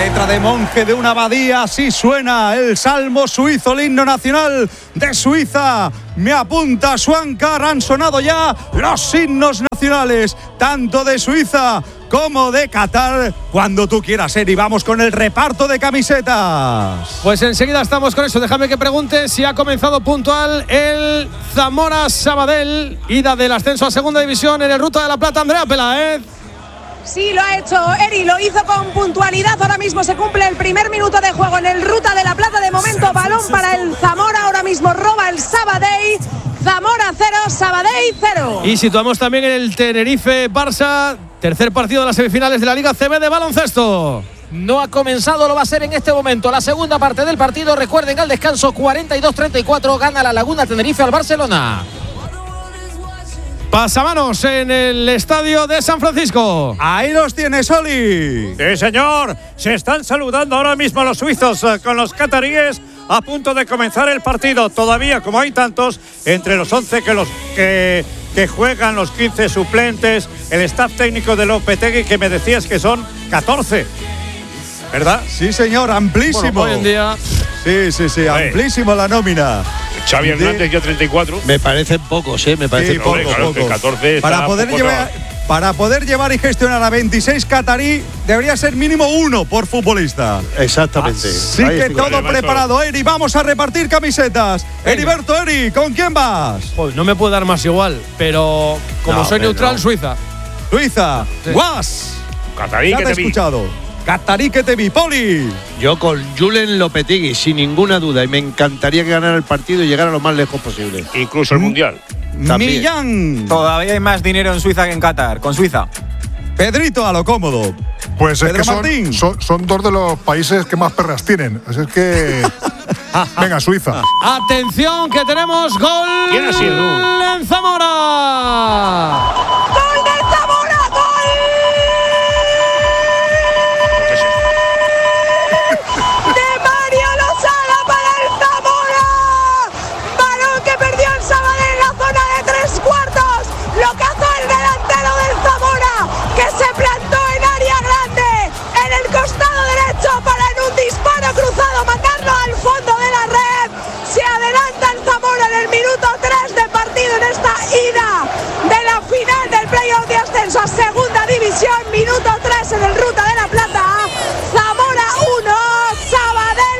Letra de monje de una abadía, así suena el salmo suizo, el himno nacional de Suiza. Me apunta Schwankar, han sonado ya los himnos nacionales, tanto de Suiza como de Qatar. Cuando tú quieras, Eri, vamos con el reparto de camisetas. Pues enseguida estamos con eso. Déjame que pregunte si ha comenzado puntual el Zamora Sabadell, ida del ascenso a segunda división en el Ruta de la Plata. Andrea Peláez. Sí, lo ha hecho Eri, lo hizo con puntualidad. Ahora mismo se cumple el primer minuto de juego en el Ruta de la Plata. De momento, balón para el Zamora. Ahora mismo roba el Sabadell. Zamora 0, Sabadell 0. Y situamos también el Tenerife-Barça, tercer partido de las semifinales de la Liga CB de baloncesto. No ha comenzado, lo va a hacer en este momento. La segunda parte del partido, recuerden, al descanso 42-34, gana la Laguna Tenerife al Barcelona. Pasamanos en el estadio de San Francisco. Ahí los tienes, Oli. Sí, señor. Se están saludando ahora mismo los suizos con los cataríes, a punto de comenzar el partido. Todavía, como hay tantos, entre los 11 que juegan, los 15 suplentes, el staff técnico de Lopetegui, que me decías que son 14, ¿verdad? Sí, señor, amplísimo. Bueno, hoy en día. Sí, amplísimo la nómina. Xavi Hernández ya 34. Me parecen pocos, me parecen pocos. Claro, pocos. 14 Para poder llevar y gestionar a 26 catarí, debería ser mínimo uno por futbolista. Exactamente. Sí, que todo preparado, Eri. Vamos a repartir camisetas. Heriberto, Eri, ¿con quién vas? Pues no me puede dar más igual, pero como soy neutral, Suiza. Suiza. Sí. Guas. Catarí Ya que te he te vi. escuchado. Catarí que te vi, Poli. Yo con Julen Lopetegui, sin ninguna duda, y me encantaría que ganara el partido y llegara lo más lejos posible. Incluso el Mundial. También. Millán. Todavía hay más dinero en Suiza que en Qatar, con Suiza. Pedrito, a lo cómodo. Pues es Pedro que Martín. son dos de los países que más perras tienen. Así es que. Venga, Suiza. Atención, que tenemos gol. ¿Quién ha sido? En Zamora. ¡Gol del Zamora! ¡Gol! ¡De Mario Losada para el Zamora! Balón que perdió el Sabadell en la zona de tres cuartos. Lo cazó el delantero del Zamora, que se plantó en área grande, en el costado derecho, para en un disparo cruzado mandarlo al fondo de la red. Se adelanta el Zamora en el minuto 3 de partido en esta ida de la final del playoff de ascenso a segunda división. Minuto 3 en el Ruta de la Plata. Zamora 1, Sabadell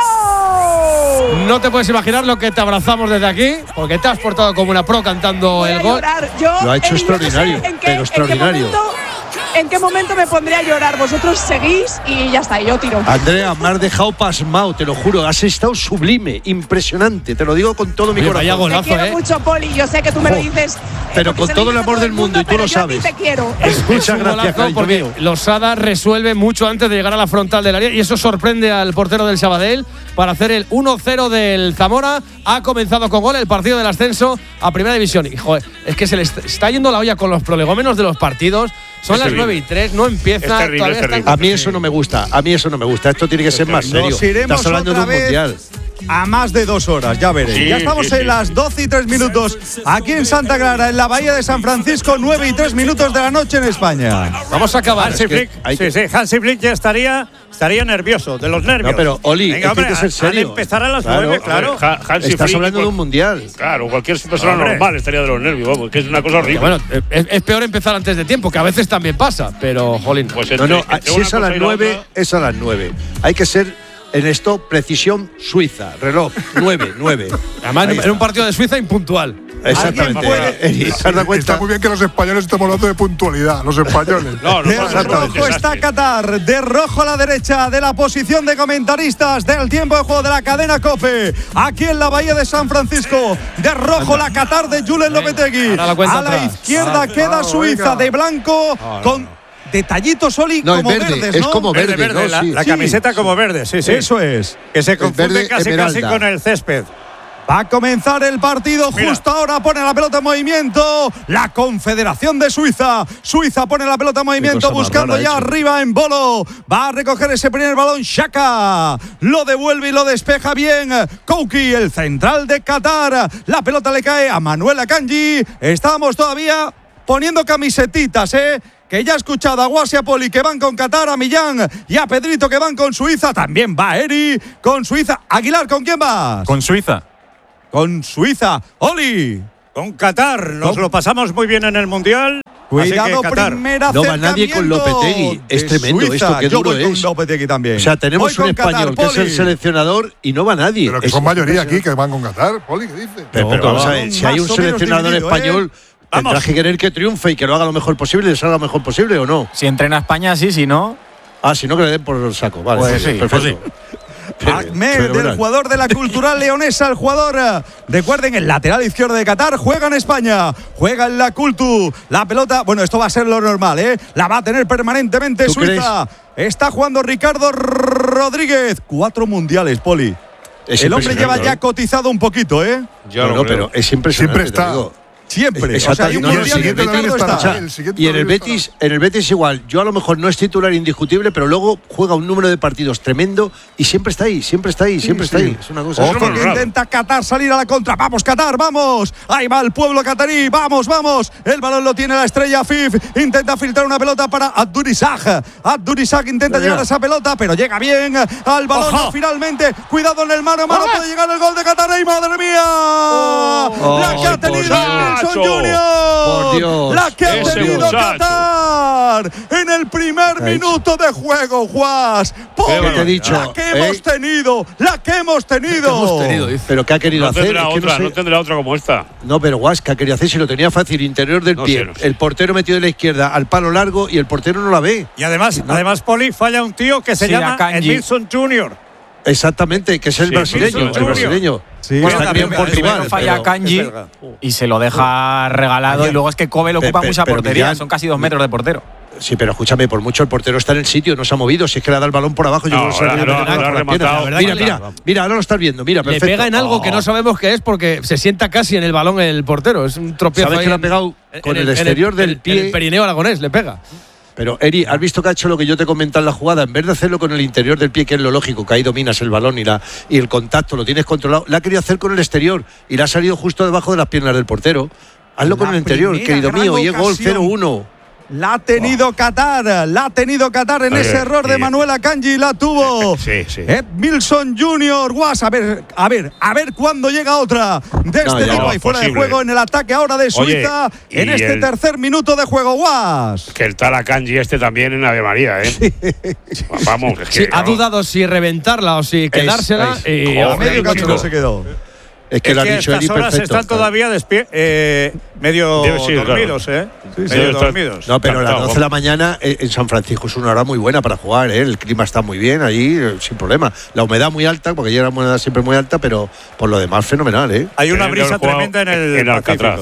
0. No te puedes imaginar lo que te abrazamos desde aquí, porque te has portado como una pro cantando Voy el a gol. llorar. Yo, Lo ha hecho Eri, no sé extraordinario, pero extraordinario. ¿En qué momento me pondré a llorar? Vosotros seguís y ya está, yo tiro. Andrea, me has dejado pasmado, te lo juro. Has estado sublime, impresionante. Te lo digo con todo mi Oye, corazón. vaya Te golazo, quiero mucho, Poli. Yo sé que tú me lo dices. pero porque con se todo lo el dices a amor todo del mundo, y tú pero lo yo a ti sabes. te quiero. Es Muchas un gracias, golazo cariño porque mío. Losada resuelve mucho antes de llegar a la frontal del área y eso sorprende al portero del Sabadell para hacer el 1-0 del Zamora. Ha comenzado con gol el partido del ascenso a primera división. Y joder, es que se le está yendo la olla con los prolegómenos de los partidos. Son las 9:03, no empieza. Es terrible, todavía es terrible. están- A mí eso no me gusta, Esto tiene que ser más serio. Nos iremos Estás hablando de otra un vez mundial. a más de 2 horas, ya veréis. Sí, Ya estamos sí, en sí. las 12:03 aquí en Santa Clara, en la Bahía de San Francisco, 9:03 de la noche en España. Vamos a acabar. Hansi Flick, hay que- Hansi Flick ya estaría nervioso, de los nervios. No, pero, Oli, Venga, es que hay que ser serio. Han de empezar a las Claro. 9, claro. Hansi Estás Flick, hablando de un mundial. Claro, cualquier persona Hombre. normal estaría de los nervios, vamos, que es una cosa horrible. Bueno, es peor empezar antes de tiempo, que a veces también pasa, pero jolín. Pues No, entre si una es a cosa las y la 9, otra, es a las 9. Hay que ser en esto precisión suiza, reloj, 9. Además, en un partido de Suiza impuntual. Exactamente. ¿Alguien puede? ¿Te has dado cuenta? Está muy bien que los españoles estamos hablando de puntualidad, los españoles. No, De no, rojo está Qatar, de rojo a la derecha de la posición de comentaristas del tiempo de juego de la cadena COPE, aquí en la Bahía de San Francisco. De rojo la Qatar de Julen Lopetegui. ahora la cuenta A la atrás. izquierda queda Suiza, de blanco con detallitos, Oli, No, es como verde, verdes, es ¿no? como verde, Verde, ¿no? Sí. la Sí. camiseta como verde, sí. Eso es. Que se confunde verde casi esmeralda. con el césped. Va a comenzar el partido. Mira. Justo ahora pone la pelota en movimiento la Confederación de Suiza. Suiza pone la pelota en movimiento cosa más buscando rara ya ha hecho. arriba en Bolo. Va a recoger ese primer balón Xhaka. Lo devuelve y lo despeja bien Kouki, el central de Qatar. La pelota le cae a Manuel Akanji. Estamos todavía poniendo camisetitas, que ya ha escuchado a Guasi y a Poli que van con Qatar, a Millán y a Pedrito que van con Suiza. También va Eri con Suiza. Aguilar, ¿con quién vas? Con Suiza. Con Suiza. Oli. Con Qatar. Nos lo pasamos muy bien en el Mundial. Cuidado, primera no va nadie con Lopetegui. Es tremendo Suiza. esto, qué Yo duro voy es. con Lopetegui también. O sea, tenemos un español que es el seleccionador y no va nadie. Pero que son mayoría aquí que van con Qatar, Poli, ¿qué dice? Pero vamos a ver, si hay un seleccionador español, tendrá que querer que triunfe y que lo haga lo mejor posible, le salga lo mejor posible, ¿o no? Si entrena España, sí, si no. Si no, que le den por el saco. Vale, Pues sí, perfecto. Ahmed, del jugador de la Cultural Leonesa, el jugador. Recuerden, el lateral izquierdo de Qatar juega en España, juega en la Cultu. La pelota, bueno, esto va a ser lo normal, ¿eh? La va a tener permanentemente Suiza. Está jugando Ricardo Rodríguez. 4 mundiales, Poli. El hombre lleva ya cotizado un poquito, ¿eh? No, pero es impresionante. Siempre está. Siempre. Exacto. O sea, hay un mundial que Ricardo está. Y en el Betis igual. Yo a lo mejor no es titular indiscutible, pero luego juega un número de partidos tremendo y siempre está ahí, siempre está ahí. Es una cosa. Ojo que intenta Qatar salir a la contra. Vamos, Qatar, vamos. Ahí va el pueblo catarí. Vamos. El balón lo tiene la estrella Fif. Intenta filtrar una pelota para Abdurizak. Abdurizak intenta llegar a esa pelota, pero llega bien al balón. No, finalmente, cuidado en el mano a mano. Puede llegar el gol de Qatar. ¡Ay, madre mía! La que ha tenido Por Dios. La que ha tenido Qatar en el primer minuto de juego, Guas. ¿Qué te he dicho? La que hemos tenido. Pero ¿qué ha querido hacer? No tendrá otra como esta. No, pero Guas, ¿qué ha querido hacer? Si lo tenía fácil, interior del pie. No sé. El portero metido de la izquierda al palo largo y el portero no la ve. Y además, Poli, falla un tío que se llama Edmilson Jr. Exactamente, que es el brasileño. Sí. Pues está en Portugal. Falla Kanji y se lo deja regalado. Y luego es que Kobe ocupa mucha portería. Millán, son casi 2 metros de portero. Sí, pero escúchame, por mucho el portero está en el sitio, no se ha movido. Si es que le da el balón por abajo, yo mira, ahora lo estás viendo. Mira, perfecto. Le pega en algo que no sabemos qué es porque se sienta casi en el balón el portero. Es un tropiezo. ¿Sabes que le ha pegado con el exterior del pie? El perineo aragonés le pega. Pero, Eri, ¿has visto que ha hecho lo que yo te he comentado en la jugada? En vez de hacerlo con el interior del pie, que es lo lógico, que ahí dominas el balón y el contacto lo tienes controlado, la ha querido hacer con el exterior y le ha salido justo debajo de las piernas del portero. Hazlo con el interior, querido mío, y es gol 0-1. La ha tenido Qatar en ese error de Manuel Akanji, la tuvo. Sí. Edmilson Jr. Guas, a ver cuándo llega otra de este tipo ahí fuera de juego en el ataque ahora de Suiza. Oye, en este tercer minuto de juego, Guas. Que el tal Akanji también en Ave María, ¿eh? Vamos, es que sí, ha dudado si reventarla o si quedársela y a medio camino se quedó. Es que lo ha dicho Eri perfecto. Están todavía medio dormidos, ¿eh? Medio dormidos. No, pero a las 12 de la mañana en San Francisco es una hora muy buena para jugar, ¿eh? El clima está muy bien allí, sin problema. La humedad muy alta, porque llega la humedad siempre muy alta, pero por lo demás fenomenal, ¿eh? Hay una brisa tremenda en el Alcatraz.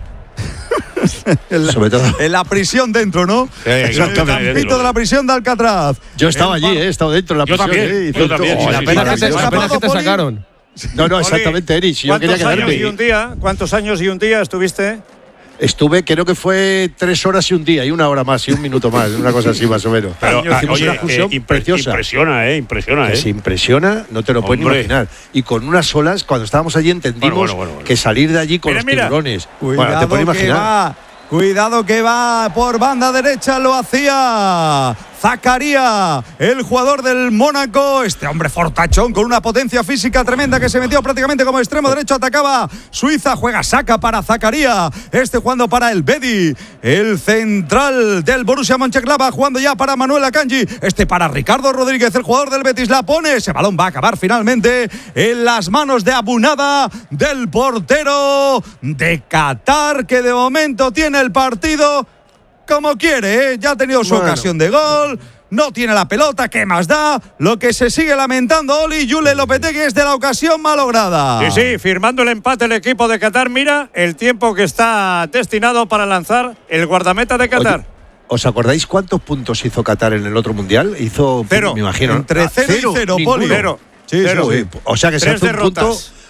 Sobre todo en la prisión dentro, ¿no? Exactamente. El campito de la prisión de Alcatraz. Yo estaba allí, he estado dentro de la prisión. Yo también. La pena que te sacaron. No, exactamente, Eri. Si yo quería quedarme. ¿Cuántos años y un día estuviste? Estuve, creo que fue 3 horas y un día, y 1 hora más, y 1 minuto más, una cosa así más o menos. Pero, hicimos una fusión preciosa. Impresiona. Se impresiona, no te lo puedes ni imaginar. Y con unas olas, cuando estábamos allí entendimos que salir de allí con los tiburones. Bueno, te puedes imaginar. Cuidado que va por banda derecha, lo hacía Zakaria, el jugador del Mónaco. Este hombre fortachón con una potencia física tremenda que se metió prácticamente como extremo derecho. Atacaba Suiza, juega saca para Zakaria. Este jugando para el Bedi, el central del Borussia Mönchengladbach, jugando ya para Manuel Akanji. Este para Ricardo Rodríguez, el jugador del Betis. La pone, ese balón va a acabar finalmente en las manos de Abunada, del portero de Qatar, que de momento tiene el partido como quiere, ¿eh? Ya ha tenido su ocasión de gol, no tiene la pelota, ¿qué más da? Lo que se sigue lamentando Oli Jule Lopetegui es de la ocasión malograda. Sí, firmando el empate el equipo de Qatar. Mira el tiempo que está destinado para lanzar el guardameta de Qatar. Oye, ¿os acordáis cuántos puntos hizo Qatar en el otro mundial? Hizo 0, me imagino. Entre 0 y 0, Poli. 0. Sí. O sea que se hace un punto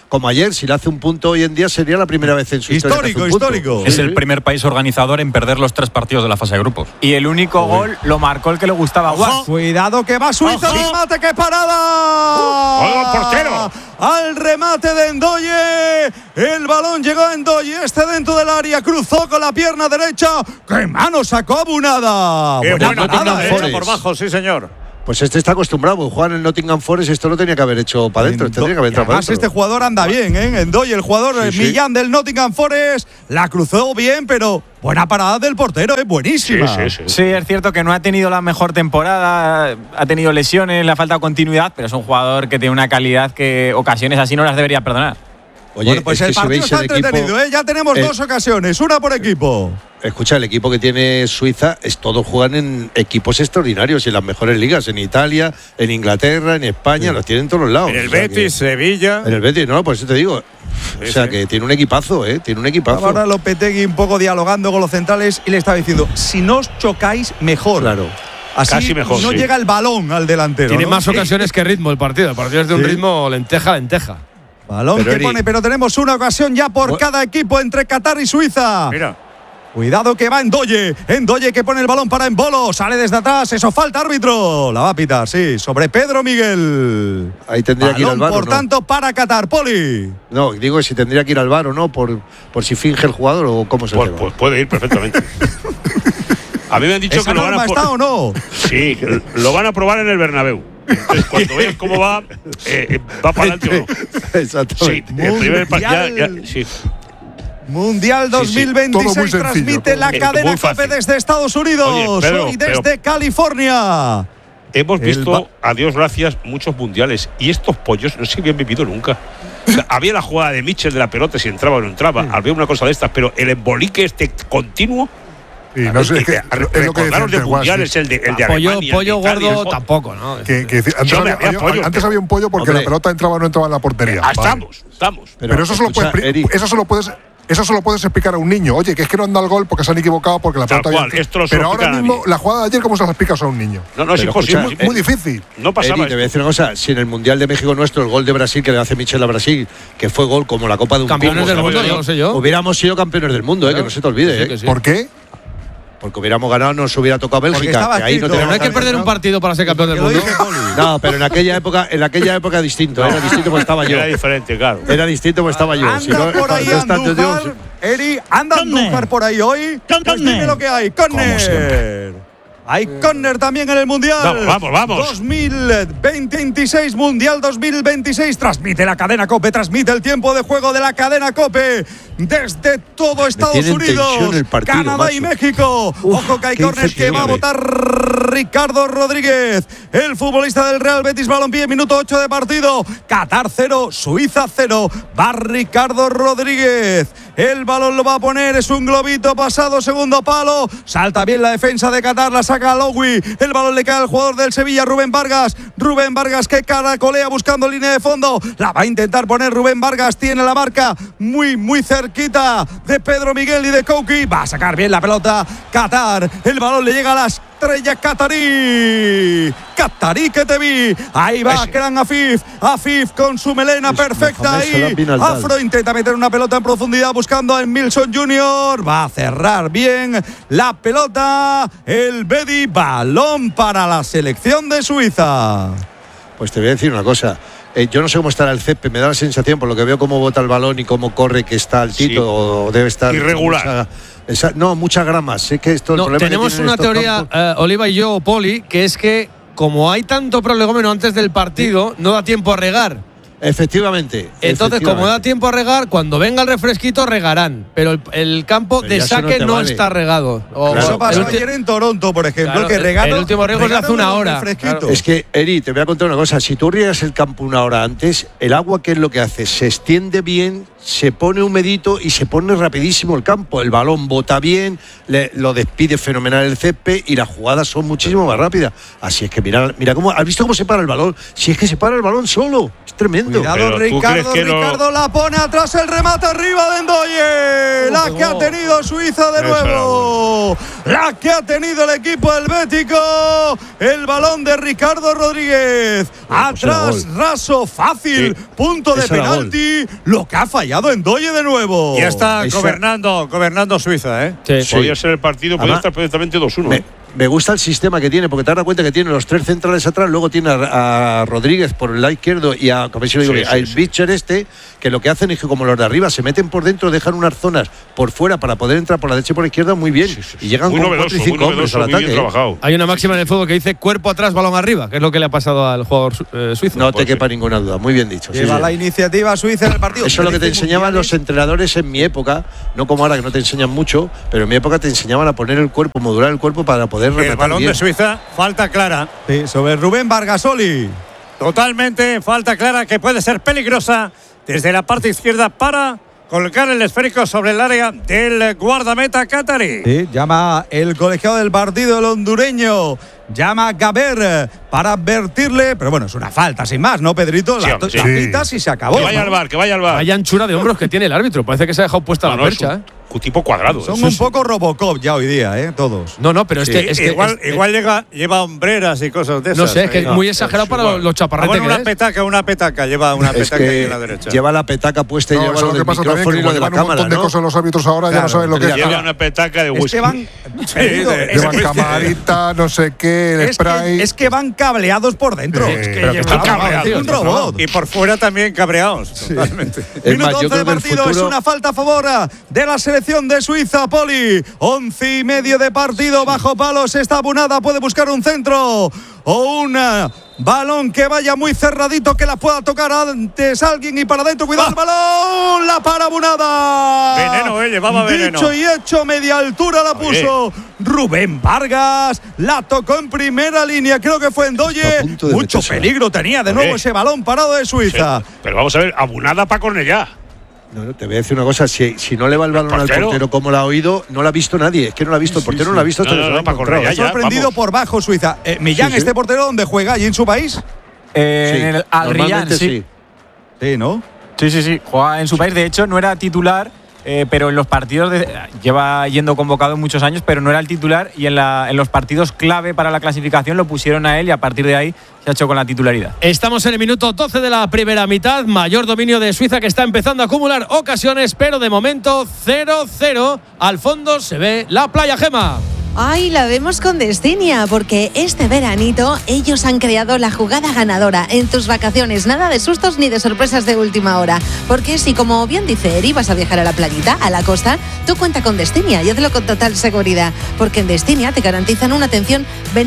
como ayer. Si le hace un punto hoy en día sería la primera vez en su historia que hace un punto. Histórico. Es el primer país organizador en perder los 3 partidos de la fase de grupos. Y el único gol lo marcó el que le gustaba a Guas. Cuidado que va Suiza, Ojo. remate, que parada. ¡Oiga, portero! Al remate de Ndoye. El balón llegó a Ndoye, dentro del área, cruzó con la pierna derecha. ¡Qué mano sacó Abunada! Qué buena Nottingham parada, Forest. por bajo, sí señor. Pues este está acostumbrado. Jugar en el Nottingham Forest, esto lo tenía que haber hecho para adentro. Tendría que haber entrado para Además, adentro. este jugador anda bien, ¿eh? Ndoye, el jugador Sí. Millán del Nottingham Forest, la cruzó bien, pero buena parada del portero, es buenísima. Sí, es cierto que no ha tenido la mejor temporada, ha tenido lesiones, le ha faltado continuidad, pero es un jugador que tiene una calidad que ocasiones así no las debería perdonar. Oye, Bueno, pues es el que si partido veis está el equipo, entretenido, ¿eh? Ya tenemos 2 ocasiones, una por equipo. escucha, el equipo que tiene Suiza, todos juegan en equipos extraordinarios, en las mejores ligas, en Italia, en Inglaterra, en España, los tienen en todos los lados. En el O sea Betis, Sevilla. En el Betis, no, por eso te digo. O sea, que tiene un equipazo, tiene un equipazo. Ahora Lopetegui un poco dialogando con los centrales y le está diciendo, si no os chocáis, mejor. Claro. Así Casi mejor, no sí. llega el balón al delantero. Tiene ¿no? más ocasiones que ritmo el partido. El partido es de un Sí. ritmo lenteja. Balón Pero que Eri, pone, pero tenemos una ocasión ya por cada equipo entre Qatar y Suiza. Mira. Cuidado que va Ndoye. Ndoye que pone el balón para Embolo. Sale desde atrás. Eso falta, árbitro. La va a pitar, sí. Sobre Pedro Miguel. Ahí tendría que ir al Balón, VAR, por ¿o no? tanto, para Qatar. Poli. No, digo si tendría que ir al VAR o no, por si finge el jugador o cómo se Pues puede ir perfectamente. A mí me han dicho ¿Esa que lo van norma a está o no? Sí, que lo van a probar en el Bernabéu. Entonces, cuando vean cómo va para adelante o no. Exactamente. Sí, el primer Mundial. sí. Mundial Sí, sí. 2026 Todo muy sencillo, transmite todo la muy cadena muy fácil. COPE desde Estados Unidos. Oye, Pedro, y desde pero- California. Hemos El visto, a Dios gracias, muchos mundiales y estos pollos no se habían vivido nunca. O sea, había la jugada de Mitchell de la pelota, si entraba o no entraba, había una cosa de estas, pero el embolique continuo. Y no sé, es que, es lo que Recordaros de decía mundiales, el de Alemania, Pollo el de Italia, gordo el- tampoco, ¿no? que antes, Sí, hombre, había, había pollo, antes pero- había un pollo porque Hombre. la pelota entraba o no entraba en la portería. Vale. Estamos. Pero eso solo escucha, puedes, Eric. eso solo puedes explicar a un niño. Oye, que es que no anda el gol porque se han equivocado porque la Tal pelota cual, esto lo Pero ahora explican a mismo, mí. la jugada de ayer, ¿cómo se la explicas a un niño? No, es Pero imposible. escucha, Muy difícil. No pasaba Eri, te voy a esto. decir una cosa, si en el Mundial de México nuestro, el gol de Brasil que le hace Michel a Brasil, que fue gol como la Copa de un Campeones Cubo, del mundo, ¿sabes? ya lo sé yo. Hubiéramos sido campeones del mundo, que no se te olvide, Sí, que sí. ¿Por qué? porque hubiéramos ganado, nos hubiera tocado Porque Bélgica, estaba que ahí no escrito. Pero no hay que tenemos perder un partido para ser campeón del Que lo mundo. dice Poli. No, pero en aquella época distinto, era distinto porque estaba yo. Era diferente, claro. Era distinto porque estaba yo. Si Anda no, por ahí no estando yo, Andújar. Eri, anda Andújar por ahí hoy. Pues dime lo que hay. Córner. Hay córner también en el Mundial. Vamos. 2026, Mundial 2026. Transmite la cadena COPE, transmite el tiempo de juego de la cadena COPE desde todo Estados tiene en Unidos, tensión el partido, Canadá y macho. México. Ojo que hay qué córner que va a incertidumbre. votar Ricardo Rodríguez, el futbolista del Real Betis Balompié, minuto 8 de partido. Qatar 0, Suiza 0. Va Ricardo Rodríguez. El balón lo va a poner, es un globito pasado, segundo palo. Salta bien la defensa de Qatar, la saca Lowy. El balón le cae al jugador del Sevilla, Rubén Vargas. Rubén Vargas que caracolea buscando línea de fondo. La va a intentar poner Rubén Vargas. Tiene la marca muy cerquita de Pedro Miguel y de Kouki. Va a sacar bien la pelota Qatar. El balón le llega a las estrella Qatarí. Qatarí que te vi. Ahí va Gran Afif. Afif con su melena perfecta Mohamed Salah ahí. bin Al-Dal. Afro intenta meter una pelota en profundidad buscando a Milson Jr. Va a cerrar bien la pelota. El Bedi, balón para la selección de Suiza. Pues te voy a decir una cosa. Yo no sé cómo estará el césped, me da la sensación, por lo que veo cómo bota el balón y cómo corre, que está altito Sí. o debe estar Irregular. Mucha grama. Sé que esto el No, problema que tenemos tienen una estos teoría, campos- Oliva y yo, Poli, que es que como hay tanto prolegómeno antes del partido, no da tiempo a regar. Efectivamente. Entonces, como da tiempo a regar, cuando venga el refresquito regarán. Pero el campo Pero de ya eso no saque te no vale. está regado. Claro. Eso pasó el ulti- ayer en Toronto, por ejemplo, Claro, que regaron. el último riego es de hace una hora, claro. Es que, Eri, te voy a contar una cosa. Si tú riegas el campo una hora antes, el agua, ¿qué es lo que hace? Se extiende bien, se pone humedito y se pone rapidísimo el campo. El balón bota bien, lo despide fenomenal el césped y las jugadas son muchísimo más rápidas. Así es que mira cómo, ¿has visto cómo se para el balón? Si es que se para el balón solo. Es tremendo. tremendo. Cuidado, Ricardo la pone atrás, el remate arriba de Ndoye. La que ha tenido Suiza de nuevo. La que ha tenido el equipo helvético. El balón de Ricardo Rodríguez. Atrás, raso, fácil. Punto de penalti. Lo que ha fallado Ndoye de nuevo. Ya está gobernando Suiza, ¿eh? Sí. Podría ser el partido, podría estar perfectamente 2-1. Me gusta el sistema que tiene, porque te das cuenta que tiene los 3 centrales atrás, luego tiene a Rodríguez por el lado izquierdo y a Bitcher que lo que hacen es que como los de arriba se meten por dentro, dejan unas zonas por fuera para poder entrar por la derecha y por la izquierda muy bien. Y llegan muy con novedoso, 4 y 5 hombres al ataque. Hay una máxima en el fútbol que dice cuerpo atrás, balón arriba, que es lo que le ha pasado al jugador suizo. No te quepa ninguna duda, muy bien dicho. Lleva la iniciativa Suiza en el partido. Eso es lo que te enseñaban los entrenadores en mi época, no como ahora que no te enseñan mucho, pero en mi época te enseñaban a poner el cuerpo, modular el cuerpo para poder rematar el balón bien. De Suiza, falta clara. Sí, sobre Rubén Vargasoli. Totalmente, falta clara que puede ser peligrosa desde la parte izquierda para colocar el esférico sobre el área del guardameta catarí. Sí, llama el colegiado del partido, el hondureño. Llama a Gaber para advertirle, pero bueno, es una falta sin más, ¿no, Pedrito? La pitas y se acabó. Que vaya al bar, que vaya al bar. Vaya anchura de hombros que tiene el árbitro. Parece que se ha dejado puesta la percha, tipo cuadrado. Son un poco Robocop ya hoy día, todos. No, pero es que igual lleva hombreras y cosas de esas. No sé, es que es muy exagerado para los chaparretes. Una petaca, lleva una petaca ahí en la derecha. Lleva la petaca puesta y lleva lo del micrófono y lo de la cámara, un montón de cosas los árbitros ahora ya no saben lo que es. Lleva una petaca de whisky. Llevan camarita, no sé qué, el spray. Es que van cableados por dentro. Es que están cableados. Un robot. Y por fuera también cabreados. Totalmente. Minuto 11 del partido. Es una falta a favor de la selección de Suiza, Poli. 11 y medio de partido. Bajo palos está Abunada. Puede buscar un centro o un balón que vaya muy cerradito, que la pueda tocar antes alguien y para adentro. Cuidado el balón. La para Abunada. Veneno, llevaba veneno. Dicho y hecho, media altura la puso Rubén Vargas. La tocó en primera línea. Creo que fue Ndoye. Mucho peligro tenía de nuevo ese balón parado de Suiza. Pero vamos a ver, Abunada para Cornellá. No, te voy a decir una cosa, si no le va el balón al portero como lo ha oído, no lo ha visto nadie. Es que no lo ha visto, el portero no lo ha visto hasta que se lo ha encontrado. Sorprendido por bajo Suiza. Millán, ¿este portero dónde juega? ¿Allí en su país? En el Al Riyad, sí. Sí, ¿no? Sí. Juega en su país. De hecho, no era titular, pero en los partidos lleva yendo convocado muchos años, pero no era el titular y en los partidos clave para la clasificación lo pusieron a él y a partir de ahí se ha hecho con la titularidad. Estamos en el minuto 12 de la primera mitad. Mayor dominio de Suiza, que está empezando a acumular ocasiones, pero de momento 0-0. Al fondo se ve la playa, Gema. Ay, la vemos con Destinia, porque este veranito ellos han creado la jugada ganadora en tus vacaciones. Nada de sustos ni de sorpresas de última hora. Porque si, como bien dice Eri, vas a viajar a la playita, a la costa, tú cuenta con Destinia y hazlo con total seguridad. Porque en Destinia te garantizan una atención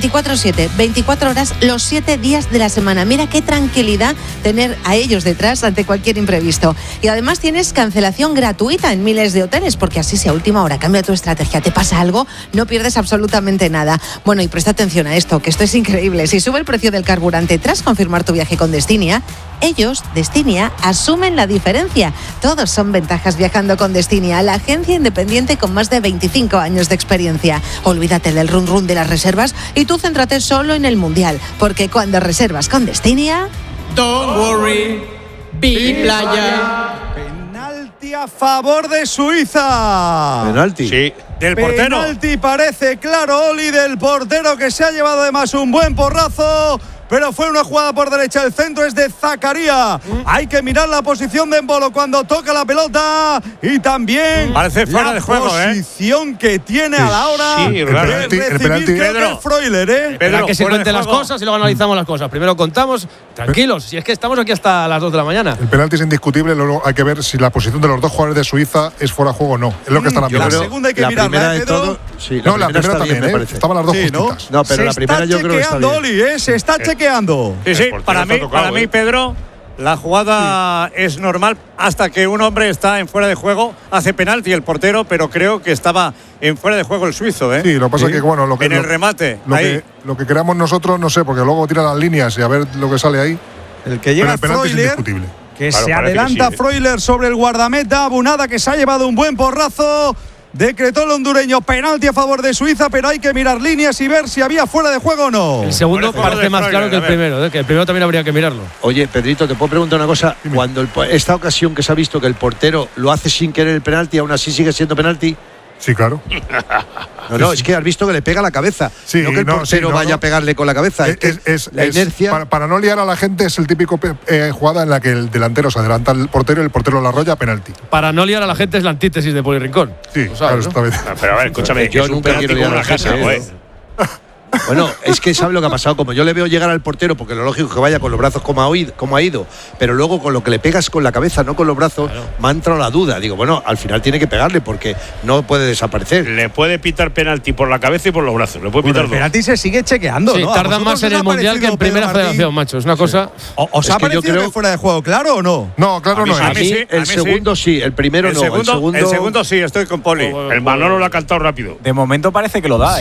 24/7, 24 horas, los 7 días de la semana. Mira qué tranquilidad tener a ellos detrás ante cualquier imprevisto. Y además tienes cancelación gratuita en miles de hoteles, porque así si a última hora cambia tu estrategia, te pasa algo, no pierdes absolutamente nada. Bueno, y presta atención a esto, que esto es increíble. Si sube el precio del carburante tras confirmar tu viaje con Destinia, ellos, Destinia, asumen la diferencia. Todos son ventajas viajando con Destinia, la agencia independiente con más de 25 años de experiencia. Olvídate del run run de las reservas y tú céntrate solo en el Mundial, porque cuando reservas con Destinia… Don't worry, be playa. Penalti a favor de Suiza. Penalti. Sí. Del portero. Penalti parece claro, Oli, del portero, que se ha llevado además un buen porrazo. Pero fue una jugada por derecha. El centro es de Zakaria. Hay que mirar la posición de Embolo cuando toca la pelota. Y también parece fuera de juego, la posición que tiene a la hora de recibir Pedro Freuler. Espera que se cuenten las cosas y luego analizamos las cosas. Primero contamos, tranquilos, si es que estamos aquí hasta las 2 de la mañana. El penalti es indiscutible, luego hay que ver si la posición de los dos jugadores de Suiza es fuera de juego o no. Es lo que están mirando. La segunda hay que mirarla, Pedro. No, la primera también, me parece. Estaban las dos justitas. No, pero la primera yo creo que está bien. Oli, se está chequeando. Sí, para mí, Pedro, la jugada es normal hasta que un hombre está en fuera de juego, hace penalti el portero, pero creo que estaba en fuera de juego el suizo, ¿eh? Sí, lo que pasa es que, bueno, en el remate, lo que creamos nosotros, no sé, porque luego tira las líneas y a ver lo que sale ahí. El que llega el penalti es indiscutible. Que se adelanta Freuler sobre el guardameta. Abunada, que se ha llevado un buen porrazo. Decretó el hondureño penalti a favor de Suiza, pero hay que mirar líneas y ver si había fuera de juego o no. El segundo parece más claro que el primero, que el primero también habría que mirarlo. Oye, Pedrito, te puedo preguntar una cosa. Cuando esta ocasión que se ha visto que el portero lo hace sin querer el penalti, aún así sigue siendo penalti. Sí, claro. No, es que has visto que le pega la cabeza. Sí, no que el portero vaya a pegarle con la cabeza. La inercia. Para no liar a la gente, es el típico jugada en la que el delantero se adelanta al portero y el portero la arrolla, penalti. Para no liar a la gente es la antítesis de Poli Rincón. Sí, sabes, claro, ¿no? Pero a ver, escúchame, yo es un nunca penalti quiero como liar una a la casa, gente, Bueno, es que sabe lo que ha pasado. Como yo le veo llegar al portero, porque lo lógico es que vaya con los brazos como ha ido, pero luego con lo que le pegas con la cabeza, no con los brazos, me ha entrado la duda. Digo, bueno, al final tiene que pegarle porque no puede desaparecer. Le puede pitar penalti por la cabeza y por los brazos. Le puede pitar el penalti se sigue chequeando, sí, ¿no? Tardan más en el Mundial que en Primera Federación, macho. Es una cosa… ¿Os ha parecido que fuera de juego, claro o no? No, claro no es. A mí el segundo sí, el primero no. El segundo sí, estoy con Poli. El Manolo lo ha cantado rápido. De momento parece que lo da.